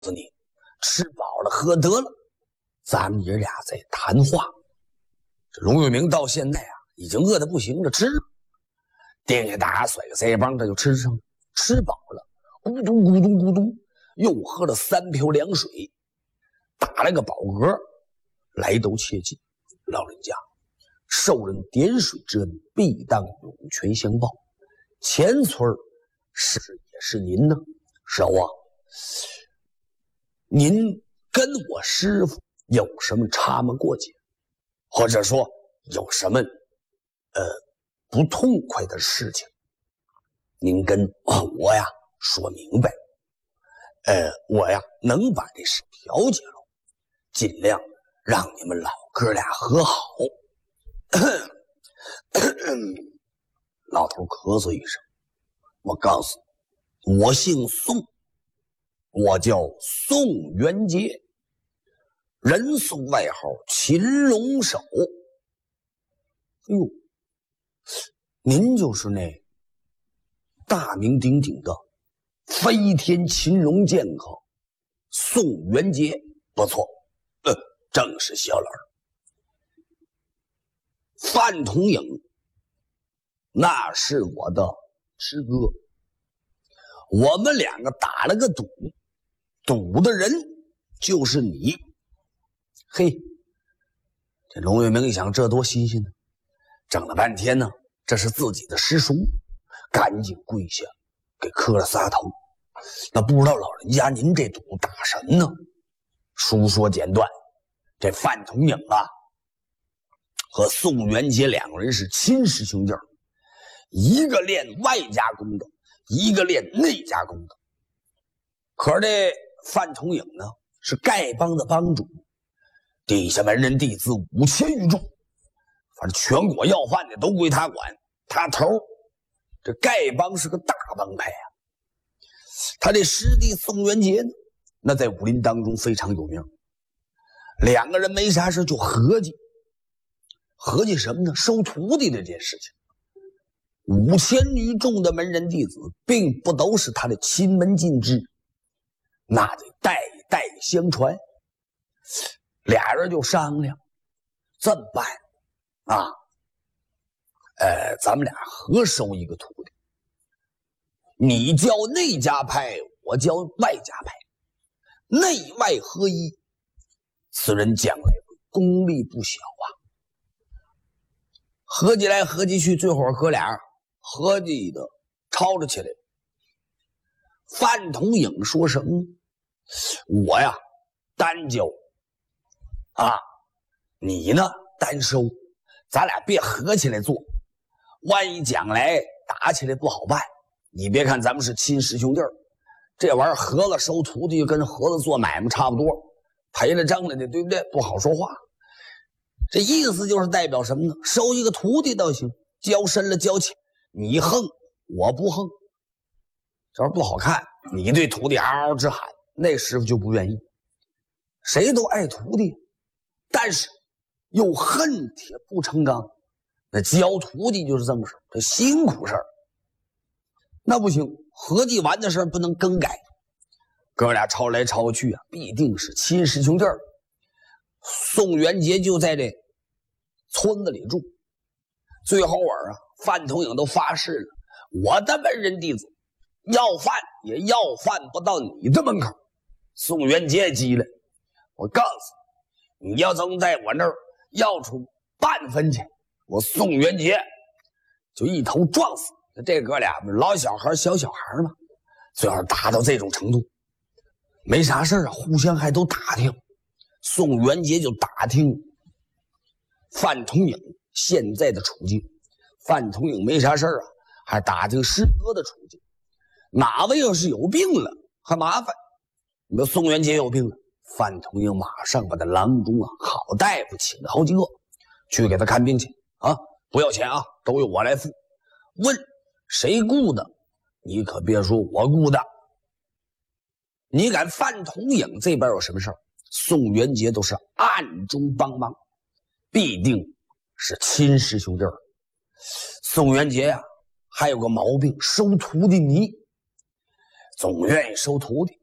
诉你，吃饱了喝得了，咱们爷俩再谈话。这龙月明到现在啊，已经饿得不行了，吃掂下大甩个腮帮，这就吃上了。吃饱了，咕咚咕咚咕咚，又喝了3瓢凉水，打了个饱嗝，来都切记，老人家，受人点水之恩，必当涌泉相报。前村是也是您呢，少啊，您跟我师傅有什么差门过节，或者说有什么不痛快的事情，您跟我呀说明白，我呀能把这事调解了，尽量让你们老哥俩和好。老头咳嗽一声，我告诉你，我姓宋，我叫宋元杰，人送外号擒龙手。哎呦，您就是那大名鼎鼎的飞天擒龙剑客宋元杰？不错，正是小老儿。范同颖那是我的师哥，我们两个打了个赌，赌的人就是你。嘿，这龙月明一想，这多新鲜呢！整了半天呢，这是自己的师叔，赶紧跪下给磕了仨头。那不知道老人家您这赌打什么呢？书说简短，这范同颖啊和宋元杰两个人是亲师兄弟，一个练外家功的，一个练内家功的。可是这范同颖呢是丐帮的帮主，底下门人弟子5000余众，反正全国要饭的都归他管，他头。这丐帮是个大帮派啊。他这师弟宋元杰呢，那在武林当中非常有名。两个人没啥事就合计什么呢？收徒弟这件事情。5000余众的门人弟子并不都是他的亲门近支，那得代代相传。俩人就商量，这么办啊？咱们俩合收一个徒弟，你教内家派，我教外家派，内外合一，此人将来功力不小啊。合计来合计去，最后哥俩合计的吵了起来。范同颖说什么呢？我呀单教啊，你呢单收，咱俩别合起来做，万一将来打起来不好办。你别看咱们是亲师兄弟，这玩意儿合了收徒弟就跟合了做买卖差不多，赔了挣了的，对不对？不好说话。这意思就是代表什么呢？收一个徒弟倒行，教深了教浅，你横我不横，这玩意儿不好看。你对徒弟嗷嗷直喊，那师傅就不愿意。谁都爱徒弟，但是又恨铁不成钢。那教徒弟就是这么事，这辛苦事儿。那不行，合计完的事儿不能更改。哥俩吵来吵去啊，必定是亲师兄弟。宋元杰就在这村子里住，最后范同颖都发誓了，我的门人弟子要饭也要饭不到你的门口。宋元杰急了，我告诉你，你要总在我那儿要出半分钱，我宋元杰就一头撞死。这哥俩老小孩小小孩嘛，最后打到这种程度，没啥事啊，互相还都打听。宋元杰就打听范同颖现在的处境，范同颖没啥事啊，还打听师哥的处境。哪位要是有病了，还麻烦。你说宋元杰有病了，范同颖马上把他郎中好大夫请了好几个，去给他看病去啊，不要钱啊，都由我来付。问谁雇的，你可别说我雇的。你敢范同颖这边有什么事儿，宋元杰都是暗中帮忙，必定是亲师兄弟。宋元杰还有个毛病，收徒弟迷，总愿意收徒弟。